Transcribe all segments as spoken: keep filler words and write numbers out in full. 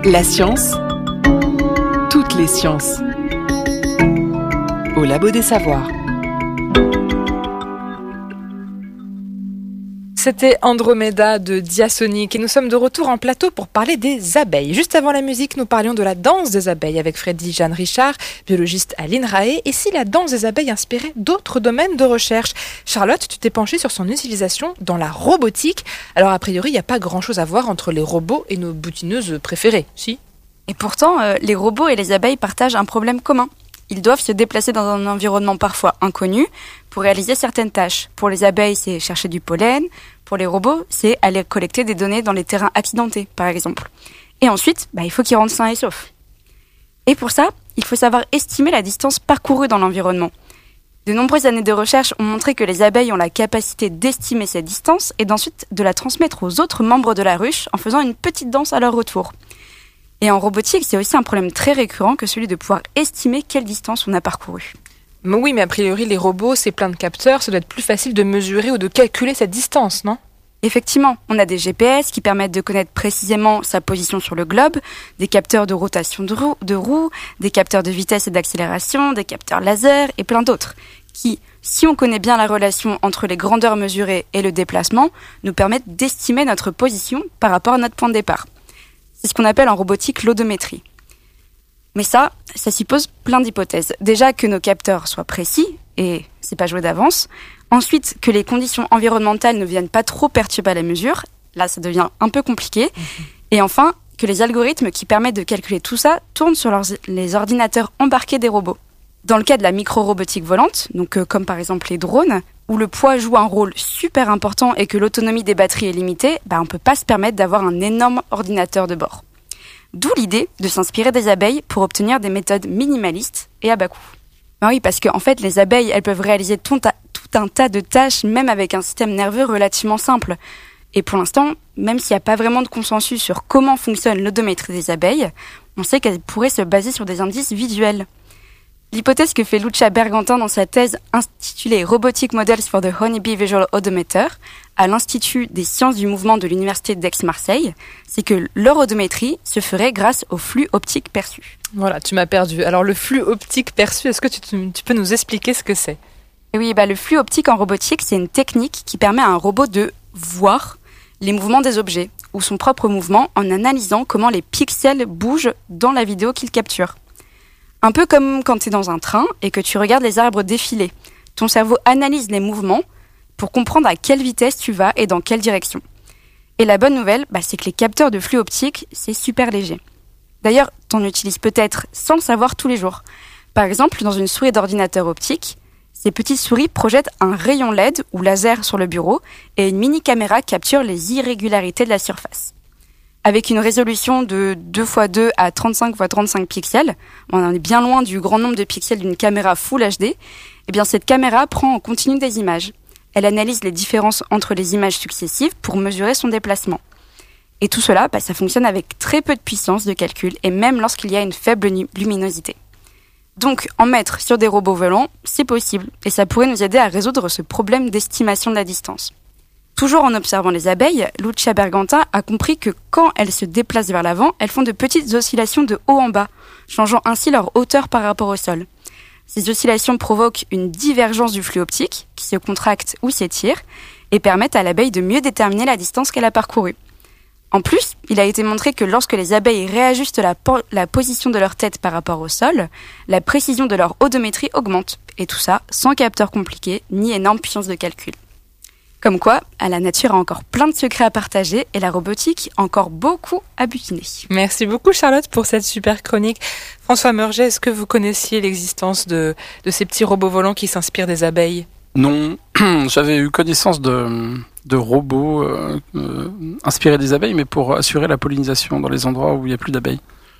La science, toutes les sciences, au Labo des Savoirs. C'était Andromeda de Diasonic et nous sommes de retour en plateau pour parler des abeilles. Juste avant la musique, nous parlions de la danse des abeilles avec Freddy Jeanne Richard, biologiste à l'INRAE, et si la danse des abeilles inspirait d'autres domaines de recherche. Charlotte, tu t'es penchée sur son utilisation dans la robotique. Alors a priori, il n'y a pas grand-chose à voir entre les robots et nos boutineuses préférées, si ? Et pourtant, euh, les robots et les abeilles partagent un problème commun. Ils doivent se déplacer dans un environnement parfois inconnu pour réaliser certaines tâches. Pour les abeilles, c'est chercher du pollen. Pour les robots, c'est aller collecter des données dans les terrains accidentés, par exemple. Et ensuite, bah, il faut qu'ils rentrent sains et saufs. Et pour ça, il faut savoir estimer la distance parcourue dans l'environnement. De nombreuses années de recherche ont montré que les abeilles ont la capacité d'estimer cette distance et d'ensuite de la transmettre aux autres membres de la ruche en faisant une petite danse à leur retour. Et en robotique, c'est aussi un problème très récurrent que celui de pouvoir estimer quelle distance on a parcouru. Mais oui, mais a priori, les robots, c'est plein de capteurs, ça doit être plus facile de mesurer ou de calculer cette distance, non ? Effectivement, on a des G P S qui permettent de connaître précisément sa position sur le globe, des capteurs de rotation de roue, de roue, des capteurs de vitesse et d'accélération, des capteurs laser et plein d'autres, qui, si on connaît bien la relation entre les grandeurs mesurées et le déplacement, nous permettent d'estimer notre position par rapport à notre point de départ. C'est ce qu'on appelle en robotique l'odométrie. Mais ça, ça suppose plein d'hypothèses. Déjà que nos capteurs soient précis, et c'est pas joué d'avance. Ensuite, que les conditions environnementales ne viennent pas trop perturber la mesure. Là, ça devient un peu compliqué. Mmh. Et enfin, que les algorithmes qui permettent de calculer tout ça tournent sur leurs, les ordinateurs embarqués des robots. Dans le cas de la micro-robotique volante, donc euh, comme par exemple les drones, où le poids joue un rôle super important et que l'autonomie des batteries est limitée, bah, on ne peut pas se permettre d'avoir un énorme ordinateur de bord. D'où l'idée de s'inspirer des abeilles pour obtenir des méthodes minimalistes et à bas coût. Ben oui, parce qu'en fait, les abeilles, elles peuvent réaliser tout, ta- tout un tas de tâches, même avec un système nerveux relativement simple. Et pour l'instant, même s'il n'y a pas vraiment de consensus sur comment fonctionne l'odométrie des abeilles, on sait qu'elles pourraient se baser sur des indices visuels. L'hypothèse que fait Lucia Bergantin dans sa thèse intitulée Robotic Models for the Honeybee Visual Odometer à l'Institut des sciences du mouvement de l'Université d'Aix-Marseille, c'est que leur odométrie se ferait grâce au flux optique perçu. Voilà, tu m'as perdu. Alors le flux optique perçu, est-ce que tu, tu peux nous expliquer ce que c'est ? Et oui, bah, le flux optique en robotique, c'est une technique qui permet à un robot de voir les mouvements des objets ou son propre mouvement en analysant comment les pixels bougent dans la vidéo qu'il capture. Un peu comme quand tu es dans un train et que tu regardes les arbres défiler. Ton cerveau analyse les mouvements pour comprendre à quelle vitesse tu vas et dans quelle direction. Et la bonne nouvelle, bah, c'est que les capteurs de flux optique, c'est super léger. D'ailleurs, tu en utilises peut-être sans le savoir tous les jours. Par exemple, dans une souris d'ordinateur optique, ces petites souris projettent un rayon L E D ou laser sur le bureau et une mini-caméra capture les irrégularités de la surface. Avec une résolution de deux par deux à trente-cinq par trente-cinq pixels, on en est bien loin du grand nombre de pixels d'une caméra Full H D, eh bien cette caméra prend en continu des images. Elle analyse les différences entre les images successives pour mesurer son déplacement. Et tout cela, bah, ça fonctionne avec très peu de puissance de calcul et même lorsqu'il y a une faible luminosité. Donc, en mettre sur des robots volants, c'est possible et ça pourrait nous aider à résoudre ce problème d'estimation de la distance. Toujours en observant les abeilles, Lucia Bergantin a compris que quand elles se déplacent vers l'avant, elles font de petites oscillations de haut en bas, changeant ainsi leur hauteur par rapport au sol. Ces oscillations provoquent une divergence du flux optique, qui se contracte ou s'étire, et permettent à l'abeille de mieux déterminer la distance qu'elle a parcourue. En plus, il a été montré que lorsque les abeilles réajustent la, po- la position de leur tête par rapport au sol, la précision de leur odométrie augmente, et tout ça sans capteur compliqué ni énorme puissance de calcul. Comme quoi, la nature a encore plein de secrets à partager et la robotique encore beaucoup à butiner. Merci beaucoup Charlotte pour cette super chronique. François Meurget, est-ce que vous connaissiez l'existence de, de ces petits robots volants qui s'inspirent des abeilles ? Non, j'avais eu connaissance de, de robots euh, euh, inspirés des abeilles, mais pour assurer la pollinisation dans les endroits où il n'y a plus d'abeilles.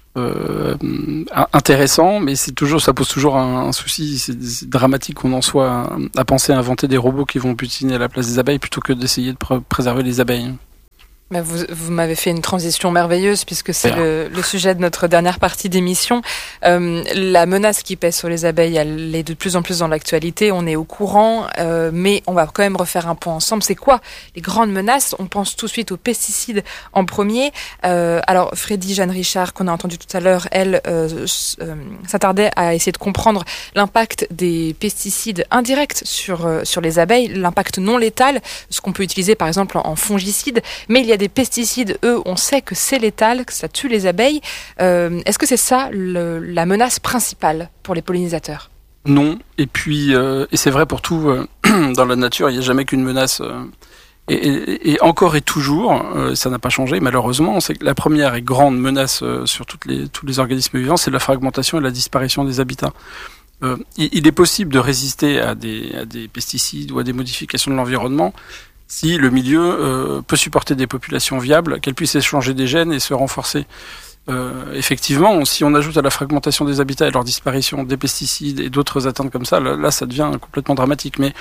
Euh, intéressant, mais c'est toujours, ça pose toujours un, un souci. C'est, c'est dramatique qu'on en soit à, à penser à inventer des robots qui vont butiner à la place des abeilles plutôt que d'essayer de pr- préserver les abeilles. Bah vous, vous m'avez fait une transition merveilleuse puisque c'est le, le sujet de notre dernière partie d'émission. Euh, la menace qui pèse sur les abeilles, elle est de plus en plus dans l'actualité, on est au courant, euh, mais on va quand même refaire un point ensemble. C'est quoi les grandes menaces? On pense tout de suite aux pesticides en premier. Euh, alors Freddy Jeanne Richard, qu'on a entendu tout à l'heure, elle euh, euh, s'attardait à essayer de comprendre l'impact des pesticides indirects sur, euh, sur les abeilles, l'impact non létal, ce qu'on peut utiliser par exemple en, en fongicide, mais il y a des pesticides, eux, on sait que c'est létal, que ça tue les abeilles. Euh, est-ce que c'est ça le, la menace principale pour les pollinisateurs? Non, et puis euh, et c'est vrai pour tout euh, dans la nature, il n'y a jamais qu'une menace. Euh, et, et, et encore et toujours, euh, ça n'a pas changé malheureusement. C'est que la première et grande menace euh, sur toutes les, tous les organismes vivants, c'est la fragmentation et la disparition des habitats. Euh, il, il est possible de résister à des, à des pesticides ou à des modifications de l'environnement si le milieu euh, peut supporter des populations viables, qu'elles puissent échanger des gènes et se renforcer. Euh, effectivement, si on ajoute à la fragmentation des habitats et leur disparition des pesticides et d'autres atteintes comme ça, là, là ça devient complètement dramatique. Mais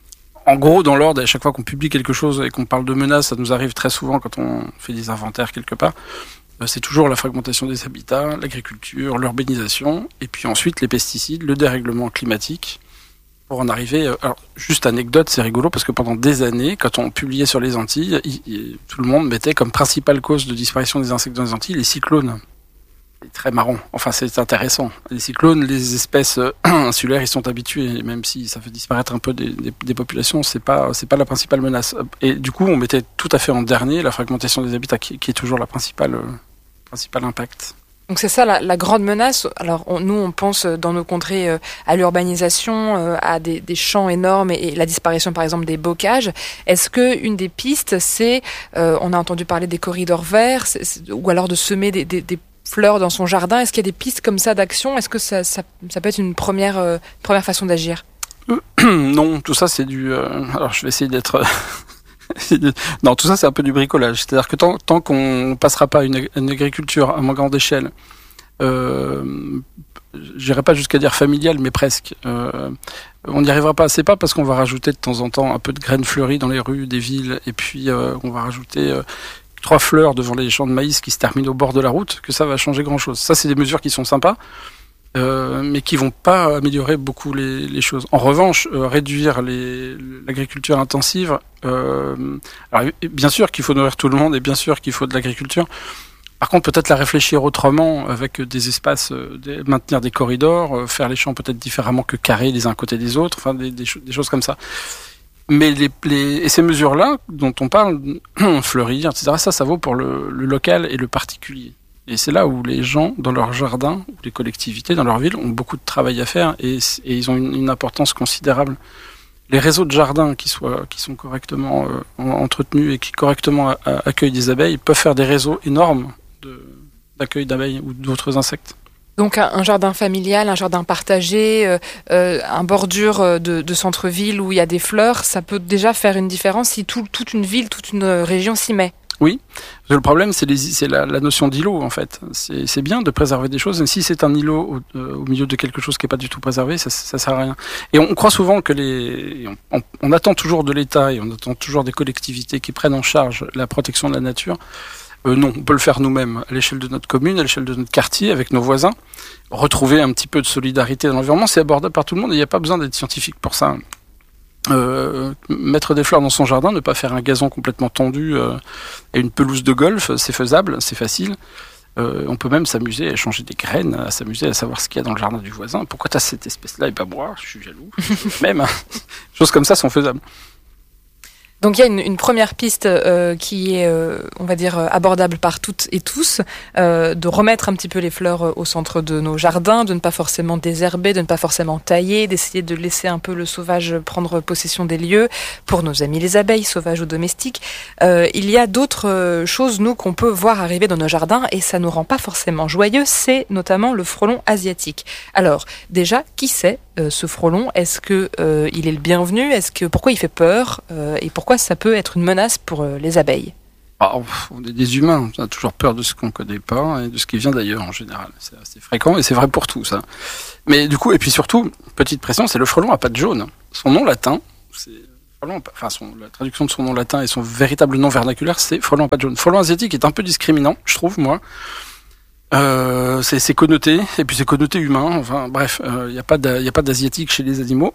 en gros, dans l'ordre, à chaque fois qu'on publie quelque chose et qu'on parle de menaces, ça nous arrive très souvent quand on fait des inventaires quelque part, euh, c'est toujours la fragmentation des habitats, l'agriculture, l'urbanisation, et puis ensuite les pesticides, le dérèglement climatique, pour en arriver. Alors, juste anecdote, c'est rigolo parce que pendant des années, quand on publiait sur les Antilles, il, il, tout le monde mettait comme principale cause de disparition des insectes dans les Antilles les cyclones. C'est très marrant. Enfin, c'est intéressant. Les cyclones, les espèces insulaires, ils sont habitués. Et même si ça fait disparaître un peu des, des, des populations, c'est pas, c'est pas la principale menace. Et du coup, on mettait tout à fait en dernier la fragmentation des habitats, qui, qui est toujours la principale, euh, principal impact. Donc c'est ça la, la grande menace. Alors on, nous on pense dans nos contrées euh, à l'urbanisation, euh, à des, des champs énormes et, et la disparition par exemple des bocages. Est-ce que une des pistes c'est, euh, on a entendu parler des corridors verts, c'est, c'est, ou alors de semer des, des, des fleurs dans son jardin. Est-ce qu'il y a des pistes comme ça d'action? Est-ce que ça, ça, ça peut être une première, euh, première façon d'agir? euh, Non, tout ça c'est du. Euh, alors je vais essayer d'être. Non, tout ça c'est un peu du bricolage. C'est-à-dire que tant, tant qu'on passera pas à une, une agriculture à moins grande échelle, euh, j'irai pas jusqu'à dire familiale, mais presque. Euh, on n'y arrivera pas. C'est pas parce qu'on va rajouter de temps en temps un peu de graines fleuries dans les rues des villes, et puis euh, on va rajouter euh, trois fleurs devant les champs de maïs qui se terminent au bord de la route, que ça va changer grand-chose. Ça, c'est des mesures qui sont sympas. Euh, mais qui vont pas améliorer beaucoup les, les choses. En revanche, euh, réduire les, l'agriculture intensive, euh, alors bien sûr qu'il faut nourrir tout le monde et bien sûr qu'il faut de l'agriculture. Par contre, peut-être la réfléchir autrement avec des espaces, euh, des, maintenir des corridors, euh, faire les champs peut-être différemment que carrés les uns à côté des autres, enfin des, des, cho- des choses comme ça. Mais les, les, et ces mesures-là dont on parle, fleurir, et cetera, ça, ça vaut pour le, le local et le particulier. Et c'est là où les gens, dans leur jardin, ou les collectivités, dans leur ville, ont beaucoup de travail à faire et, et ils ont une, une importance considérable. Les réseaux de jardins qui, soient, qui sont correctement euh, entretenus et qui correctement a, a, accueillent des abeilles peuvent faire des réseaux énormes de, d'accueil d'abeilles ou d'autres insectes. Donc un, un jardin familial, un jardin partagé, euh, euh, un bordure de, de centre-ville où il y a des fleurs, ça peut déjà faire une différence si tout, toute une ville, toute une région s'y met. Oui, le problème c'est, les, c'est la, la notion d'îlot en fait. C'est, c'est bien de préserver des choses, mais si c'est un îlot au, euh, au milieu de quelque chose qui n'est pas du tout préservé, ça, ça sert à rien. Et on, on croit souvent que les, on, on, on attend toujours de l'État et on attend toujours des collectivités qui prennent en charge la protection de la nature. Euh, non, on peut le faire nous-mêmes à l'échelle de notre commune, à l'échelle de notre quartier, avec nos voisins. Retrouver un petit peu de solidarité dans l'environnement, c'est abordable par tout le monde et il n'y a pas besoin d'être scientifique pour ça. Euh, mettre des fleurs dans son jardin, ne pas faire un gazon complètement tendu euh, et une pelouse de golf, c'est faisable, c'est facile. Euh, on peut même s'amuser à échanger des graines, à s'amuser à savoir ce qu'il y a dans le jardin du voisin. Pourquoi tu as cette espèce-là et pas moi? Je suis jaloux. Même, hein. Choses comme ça sont faisables. Donc il y a une, une première piste euh, qui est, euh, on va dire, abordable par toutes et tous, euh, de remettre un petit peu les fleurs au centre de nos jardins, de ne pas forcément désherber, de ne pas forcément tailler, d'essayer de laisser un peu le sauvage prendre possession des lieux, pour nos amis les abeilles, sauvages ou domestiques. Euh, il y a d'autres choses, nous, qu'on peut voir arriver dans nos jardins, et ça nous rend pas forcément joyeux, c'est notamment le frelon asiatique. Alors, déjà, qui c'est euh, ce frelon? Est-ce que euh, il est le bienvenu? Est-ce que pourquoi il fait peur euh, et pourquoi ça peut être une menace pour euh, les abeilles? Ah, on est des humains, on a toujours peur de ce qu'on ne connaît pas et de ce qui vient d'ailleurs en général. C'est assez fréquent et c'est vrai pour tout ça. Mais du coup, et puis surtout, petite précision, c'est le frelon à pattes jaunes. Son nom latin, c'est frelon, enfin son, la traduction de son nom latin et son véritable nom vernaculaire, c'est frelon à pattes jaunes. Frelon asiatique est un peu discriminant, je trouve, moi. Euh, c'est, c'est connoté, et puis c'est connoté humain. Enfin, bref, il euh, n'y a pas d'a, y a pas d'asiatique chez les animaux.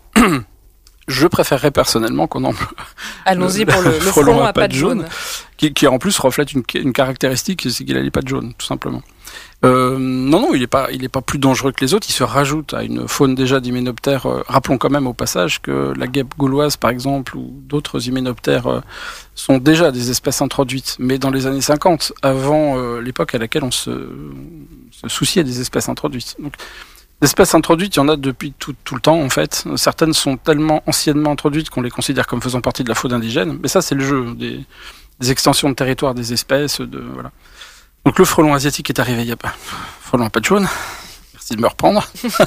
Je préférerais personnellement qu'on emploie. Allons-y pour le, le frelon, frelon à pattes jaunes, jaune, qui, qui en plus reflète une, une caractéristique, c'est qu'il a les pattes jaunes, tout simplement. Euh, non, non, il n'est pas, il est pas plus dangereux que les autres. Il se rajoute à une faune déjà d'hyménoptères. Euh, rappelons quand même au passage que la guêpe gauloise, par exemple, ou d'autres hyménoptères euh, sont déjà des espèces introduites. Mais dans les années cinquante, avant euh, l'époque à laquelle on se, on se souciait des espèces introduites. Donc, les espèces introduites, il y en a depuis tout, tout le temps, en fait. Certaines sont tellement anciennement introduites qu'on les considère comme faisant partie de la faune indigène. Mais ça, c'est le jeu des, des extensions de territoire des espèces, de voilà. Donc le frelon asiatique est arrivé il y a pas. Frelon à pattes jaunes. Merci de me reprendre.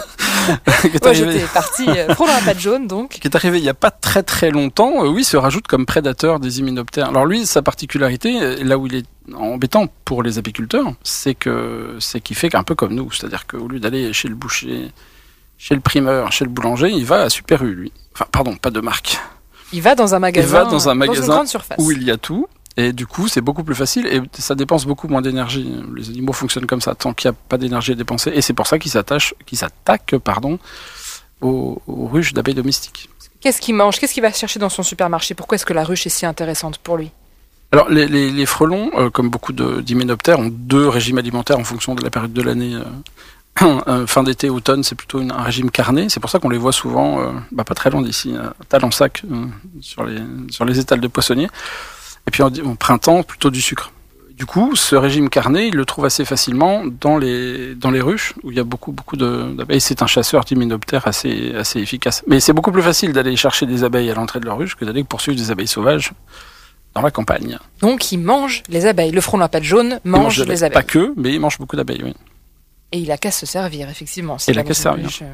Moi ouais, j'étais parti. Euh, frelon à pattes jaunes donc. Qui est arrivé il y a pas très très longtemps. Euh, oui, se rajoute comme prédateur des hyménoptères. Alors lui, sa particularité, là où il est embêtant pour les apiculteurs, c'est que c'est qu'il fait qu'un peu comme nous, c'est-à-dire qu'au lieu d'aller chez le boucher, chez le primeur, chez le boulanger, il va à Super U, lui. Enfin, pardon, pas de marque. Il va dans un magasin. Il va dans un magasin dans une grande surface où il y a tout. Et du coup, c'est beaucoup plus facile et ça dépense beaucoup moins d'énergie. Les animaux fonctionnent comme ça, tant qu'il n'y a pas d'énergie à dépenser. Et c'est pour ça qu'ils s'attachent, qu'ils s'attaquent, pardon, aux, aux ruches d'abeilles domestiques. Qu'est-ce qu'il mange ? Qu'est-ce qu'il va chercher dans son supermarché ? Pourquoi est-ce que la ruche est si intéressante pour lui ? Alors, les, les, les frelons, euh, comme beaucoup de, d'hyménoptères, ont deux régimes alimentaires en fonction de la période de l'année. Euh, euh, fin d'été, automne, c'est plutôt une, un régime carné. C'est pour ça qu'on les voit souvent, euh, bah, pas très loin d'ici, à Talensac, euh, sur les, sur les étals de poissonniers. Et puis au printemps, plutôt du sucre. Du coup, ce régime carné, il le trouve assez facilement dans les, dans les ruches, où il y a beaucoup, beaucoup de, d'abeilles. C'est un chasseur d'hyménoptères assez, assez efficace. Mais c'est beaucoup plus facile d'aller chercher des abeilles à l'entrée de leur ruche que d'aller poursuivre des abeilles sauvages dans la campagne. Donc il mange les abeilles. Le frelon à pattes jaunes mange, mange les abeilles. Pas que, mais il mange beaucoup d'abeilles, oui. Et il a qu'à se servir, effectivement. Il a qu'à se servir. Ruche.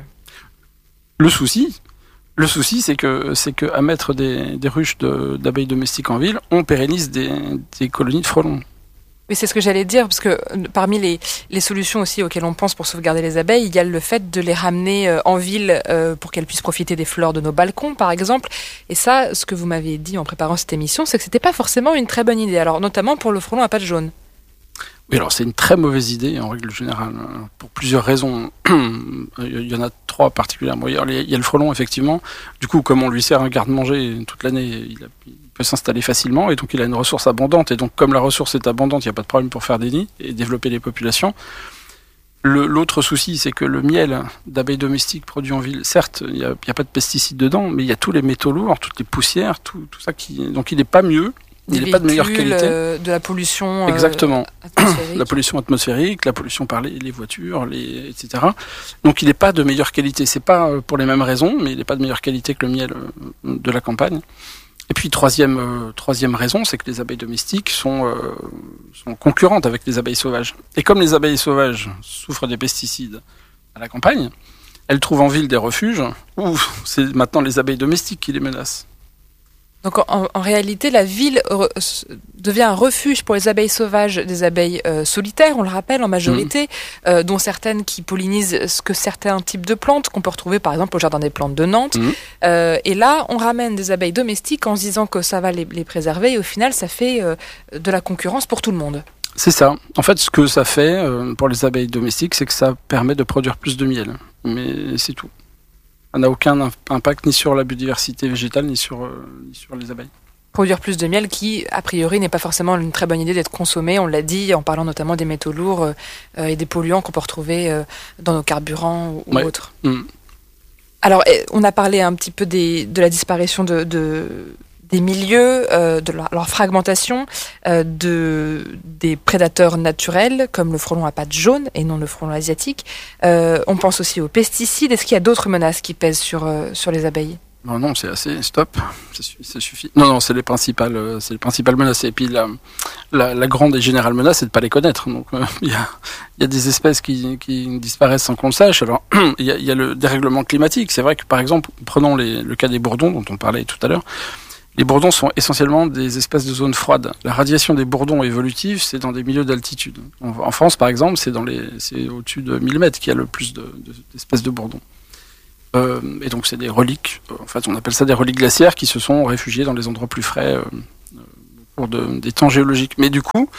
Le souci... Le souci, c'est que, c'est que à mettre des, des ruches de, d'abeilles domestiques en ville, on pérennise des, des colonies de frelons. Oui, c'est ce que j'allais dire, parce que parmi les, les solutions aussi auxquelles on pense pour sauvegarder les abeilles, il y a le fait de les ramener en ville euh, pour qu'elles puissent profiter des fleurs de nos balcons, par exemple. Et ça, ce que vous m'avez dit en préparant cette émission, c'est que c'était pas forcément une très bonne idée. Alors, notamment pour le frelon à pattes jaunes. Oui, alors c'est une très mauvaise idée en règle générale, pour plusieurs raisons. Il y en a trois particulièrement. Il y a le frelon, effectivement. Du coup, comme on lui sert un garde-manger toute l'année, il, a, il peut s'installer facilement et donc il a une ressource abondante. Et donc, comme la ressource est abondante, il n'y a pas de problème pour faire des nids et développer les populations. Le, l'autre souci, c'est que le miel d'abeilles domestiques produit en ville, certes, il n'y a, a pas de pesticides dedans, mais il y a tous les métaux lourds, toutes les poussières, tout, tout ça qui. Donc, il n'est pas mieux. Il n'est pas de meilleure qualité. Euh, de la pollution. Exactement. Euh, atmosphérique. La pollution atmosphérique, la pollution par les, les voitures, les, et cetera. Donc il n'est pas de meilleure qualité. C'est pas pour les mêmes raisons, mais il n'est pas de meilleure qualité que le miel de la campagne. Et puis troisième euh, troisième raison, c'est que les abeilles domestiques sont euh, sont concurrentes avec les abeilles sauvages. Et comme les abeilles sauvages souffrent des pesticides à la campagne, elles trouvent en ville des refuges où c'est maintenant les abeilles domestiques qui les menacent. Donc en, en réalité, la ville re, devient un refuge pour les abeilles sauvages, des abeilles euh, solitaires, on le rappelle, en majorité, mmh. euh, dont certaines qui pollinisent ce que certains types de plantes qu'on peut retrouver par exemple au Jardin des Plantes de Nantes. Mmh. Euh, et là, on ramène des abeilles domestiques en se disant que ça va les, les préserver et au final, ça fait euh, de la concurrence pour tout le monde. C'est ça. En fait, ce que ça fait euh, pour les abeilles domestiques, c'est que ça permet de produire plus de miel. Mais c'est tout. Ça n'a aucun impact ni sur la biodiversité végétale, ni sur, euh, ni sur les abeilles. Produire plus de miel qui, a priori, n'est pas forcément une très bonne idée d'être consommé. On l'a dit en parlant notamment des métaux lourds euh, et des polluants qu'on peut retrouver euh, dans nos carburants ou, ouais. ou autres. Mmh. Alors, on a parlé un petit peu des, de la disparition de... de des milieux, euh, de leur, leur fragmentation, euh, de, des prédateurs naturels, comme le frelon à pattes jaunes et non le frelon asiatique. Euh, on pense aussi aux pesticides. Est-ce qu'il y a d'autres menaces qui pèsent sur, euh, sur les abeilles ? Non, non, c'est assez, stop, ça, ça suffit. Non, non, c'est les principales, c'est les principales menaces. Et puis la, la, la grande et générale menace, c'est de pas les connaître. Donc il euh, y, a, y a des espèces qui, qui disparaissent sans qu'on le sache. Alors il y a, y a le dérèglement climatique. C'est vrai que par exemple, prenons les, le cas des bourdons dont on parlait tout à l'heure. Les bourdons sont essentiellement des espèces de zones froides. La radiation des bourdons évolutive, c'est dans des milieux d'altitude. En France, par exemple, c'est, dans les, c'est au-dessus de mille mètres qu'il y a le plus de, de, d'espèces de bourdons. Euh, et donc c'est des reliques, en fait on appelle ça des reliques glaciaires qui se sont réfugiées dans les endroits plus frais euh, au cours de, des temps géologiques. Mais du coup,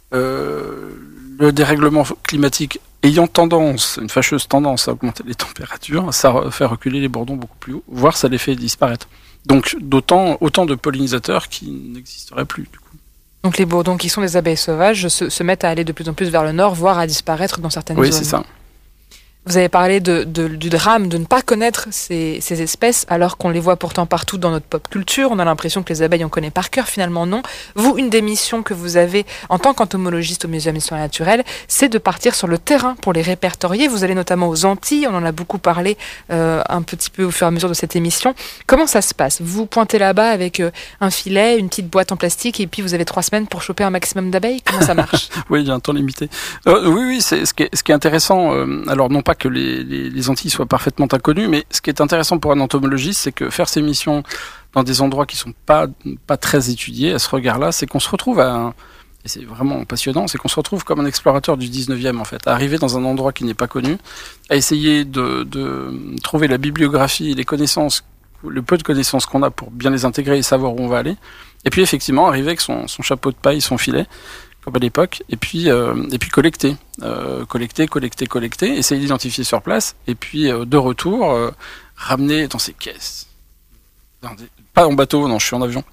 euh, le dérèglement climatique ayant tendance, une fâcheuse tendance à augmenter les températures, ça fait reculer les bourdons beaucoup plus haut, voire ça les fait disparaître. Donc d'autant, autant de pollinisateurs qui n'existeraient plus du coup. Donc les bourdons qui sont des abeilles sauvages se, se mettent à aller de plus en plus vers le nord, voire à disparaître dans certaines oui, zones. Oui, c'est ça. Vous avez parlé de, de, du drame de ne pas connaître ces, ces espèces alors qu'on les voit pourtant partout dans notre pop culture. On a l'impression que les abeilles on connaît par cœur, finalement non. Vous, une des missions que vous avez en tant qu'entomologiste au Muséum d'histoire naturelle, c'est de partir sur le terrain pour les répertorier. Vous allez notamment aux Antilles, on en a beaucoup parlé euh, un petit peu au fur et à mesure de cette émission. Comment ça se passe? Vous pointez là-bas avec euh, un filet, une petite boîte en plastique et puis vous avez trois semaines pour choper un maximum d'abeilles? Comment ça marche? Oui, il y a un temps limité. Euh, oui, oui, c'est ce qui est, ce qui est intéressant. Euh, alors non pas que les, les, les Antilles soient parfaitement inconnues, mais ce qui est intéressant pour un entomologiste, c'est que faire ses missions dans des endroits qui sont pas pas très étudiés à ce regard-là, c'est qu'on se retrouve à, et c'est vraiment passionnant, c'est qu'on se retrouve comme un explorateur du dix-neuvième en fait, à arriver dans un endroit qui n'est pas connu, à essayer de, de trouver la bibliographie, les connaissances, le peu de connaissances qu'on a pour bien les intégrer et savoir où on va aller, et puis effectivement arriver avec son, son chapeau de paille, son filet, comme à l'époque, et puis euh, et puis collecter, euh, collecter, collecter, collecter, essayer d'identifier sur place, et puis euh, de retour euh, ramener dans ces caisses, dans des... pas en bateau, non, je suis en avion.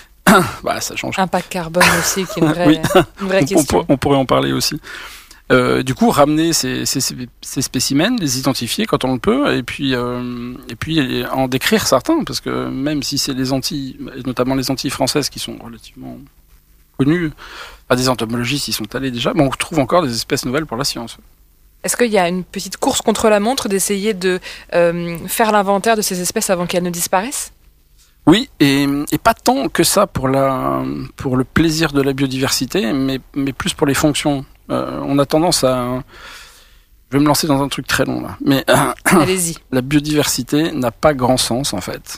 Bah, ça change. Impact carbone aussi, qui est une vraie, oui. une vraie on, question. On, on pourrait en parler aussi. Euh, du coup, ramener ces, ces, ces spécimens, les identifier quand on le peut, et puis euh, et puis en décrire certains, parce que même si c'est les Antilles, et notamment les Antilles françaises, qui sont relativement connus, à des entomologistes, ils sont allés déjà, mais on trouve encore des espèces nouvelles pour la science. Est-ce qu'il y a une petite course contre la montre d'essayer de euh, faire l'inventaire de ces espèces avant qu'elles ne disparaissent? Oui, et, et pas tant que ça pour, la, pour le plaisir de la biodiversité, mais, mais plus pour les fonctions. Euh, on a tendance à... Je vais me lancer dans un truc très long là, mais allez-y. La biodiversité n'a pas grand sens en fait.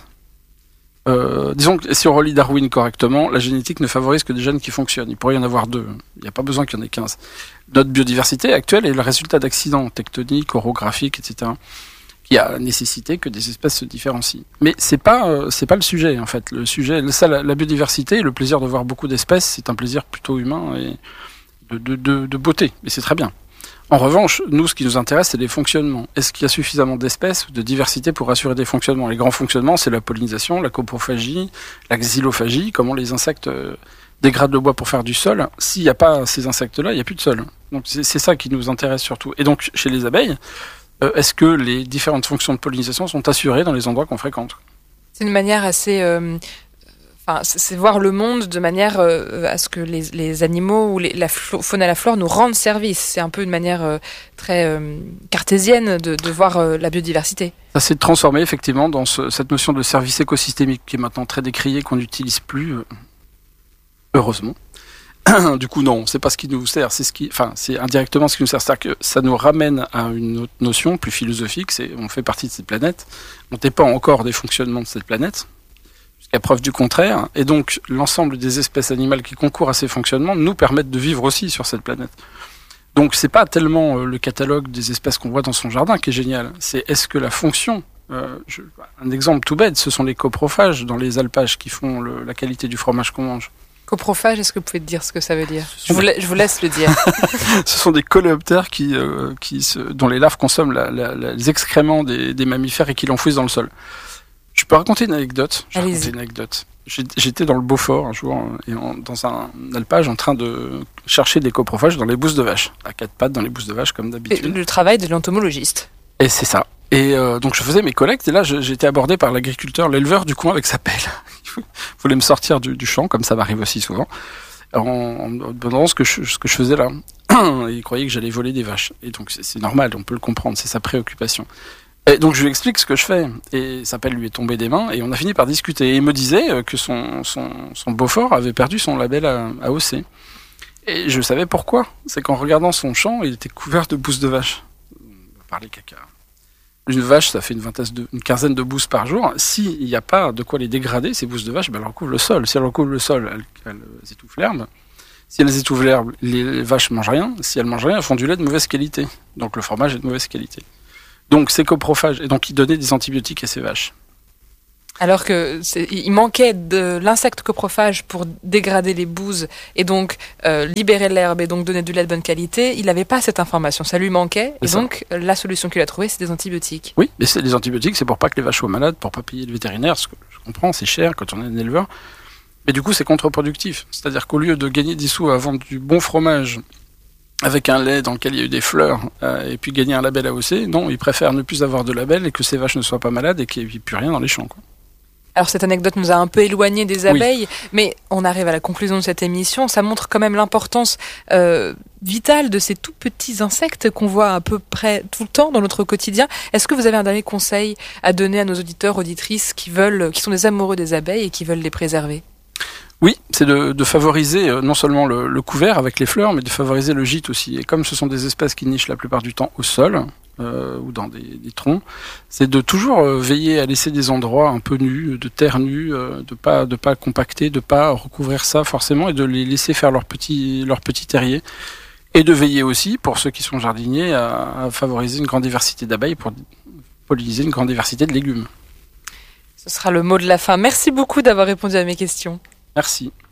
Euh, disons que si on relit Darwin correctement, la génétique ne favorise que des gènes qui fonctionnent. Il pourrait y en avoir deux. Il n'y a pas besoin qu'il y en ait quinze. Notre biodiversité actuelle est le résultat d'accidents tectoniques, orographiques, et cetera, qui a nécessité que des espèces se différencient. Mais c'est pas euh, c'est pas le sujet en fait. Le sujet, ça, la, la biodiversité, le plaisir de voir beaucoup d'espèces, c'est un plaisir plutôt humain et de, de, de, de beauté. Et c'est très bien. En revanche, nous, ce qui nous intéresse, c'est les fonctionnements. Est-ce qu'il y a suffisamment d'espèces ou de diversité pour assurer des fonctionnements? Les grands fonctionnements, c'est la pollinisation, la coprophagie, la xylophagie, comment les insectes euh, dégradent le bois pour faire du sol. S'il n'y a pas ces insectes-là, il n'y a plus de sol. Donc c'est, c'est ça qui nous intéresse surtout. Et donc, chez les abeilles, euh, est-ce que les différentes fonctions de pollinisation sont assurées dans les endroits qu'on fréquente? C'est une manière assez... Euh... Enfin, c'est voir le monde de manière euh, à ce que les, les animaux ou les, la faune et la flore nous rendent service. C'est un peu une manière euh, très euh, cartésienne de, de voir euh, la biodiversité. Ça s'est transformé effectivement dans ce, cette notion de service écosystémique qui est maintenant très décriée, qu'on n'utilise plus, euh, heureusement. Du coup, non, c'est pas ce qui nous sert, c'est ce qui, enfin, c'est indirectement ce qui nous sert. C'est-à-dire que ça nous ramène à une autre notion plus philosophique. C'est, on fait partie de cette planète, on dépend encore des fonctionnements de cette planète. Jusqu'à preuve du contraire, et donc l'ensemble des espèces animales qui concourent à ces fonctionnements nous permettent de vivre aussi sur cette planète. Donc c'est pas tellement euh, le catalogue des espèces qu'on voit dans son jardin qui est génial, c'est est-ce que la fonction, euh, je, un exemple tout bête, ce sont les coprophages dans les alpages qui font le, la qualité du fromage qu'on mange. Coprophage, est-ce que vous pouvez dire ce que ça veut dire? Je vous, la, je vous laisse le dire. Ce sont des coléoptères qui, euh, qui se, dont les larves consomment la, la, la, les excréments des, des mammifères et qui l'enfouissent dans le sol. Je peux raconter une anecdote. Je vais raconter une anecdote. J'étais dans le Beaufort un jour, et en, dans un alpage, en train de chercher des coprophages dans les bousses de vache, à quatre pattes dans les bousses de vache comme d'habitude. Et le travail de l'entomologiste. Et c'est ça. Et euh, donc je faisais mes collectes, et là je, j'étais abordé par l'agriculteur, l'éleveur du coin avec sa pelle. Il voulait me sortir du, du champ, comme ça m'arrive aussi souvent, en, en me demandant ce que, je, ce que je faisais là. Et il croyait que j'allais voler des vaches. Et donc c'est, c'est normal, on peut le comprendre, c'est sa préoccupation. Et donc je lui explique ce que je fais, et sa pelle lui est tombée des mains, et on a fini par discuter. Et il me disait que son, son, son Beaufort avait perdu son label à, à O C. Et je savais pourquoi. C'est qu'en regardant son champ, il était couvert de bousses de vache. On va parler caca. Une vache, ça fait une, vingtaine de, une quinzaine de bousses par jour. S'il n'y a pas de quoi les dégrader, ces bousses de vache, ben elles recouvrent le sol. Si elles recouvrent le sol, elles, elles étouffent l'herbe. Si elles étouffent l'herbe, les vaches mangent rien. Si elles mangent rien, elles font du lait de mauvaise qualité. Donc le fromage est de mauvaise qualité. Donc c'est coprophage, et donc il donnait des antibiotiques à ces vaches. Alors que c'est, il manquait de l'insecte coprophage pour dégrader les bouses et donc euh, libérer l'herbe et donc donner du lait de bonne qualité. Il n'avait pas cette information, ça lui manquait. Et ça. donc la solution qu'il a trouvée, c'est des antibiotiques. Oui, mais c'est, les antibiotiques, c'est pour pas que les vaches soient malades, pour pas payer le vétérinaire, ce que je comprends, c'est cher quand on est un éleveur. Mais du coup, c'est contre-productif. C'est-à-dire qu'au lieu de gagner des sous à vendre du bon fromage avec un lait dans lequel il y a eu des fleurs euh, et puis gagner un label A O C, non, ils préfèrent ne plus avoir de label et que ces vaches ne soient pas malades et qu'il n'y ait plus rien dans les champs, quoi. Alors cette anecdote nous a un peu éloigné des abeilles, oui. Mais on arrive à la conclusion de cette émission. Ça montre quand même l'importance euh, vitale de ces tout petits insectes qu'on voit à peu près tout le temps dans notre quotidien. Est-ce que vous avez un dernier conseil à donner à nos auditeurs, auditrices qui veulent, qui sont des amoureux des abeilles et qui veulent les préserver ? Oui, c'est de, de favoriser euh, non seulement le, le couvert avec les fleurs, mais de favoriser le gîte aussi. Et comme ce sont des espèces qui nichent la plupart du temps au sol, Euh, ou dans des, des troncs, c'est de toujours euh, veiller à laisser des endroits un peu nus, de terre nue, euh, de pas de pas compacter, de pas recouvrir ça forcément, et de les laisser faire leur petit leur petit terrier, et de veiller aussi pour ceux qui sont jardiniers à, à favoriser une grande diversité d'abeilles pour polliniser une grande diversité de légumes. Ce sera le mot de la fin. Merci beaucoup d'avoir répondu à mes questions. Merci.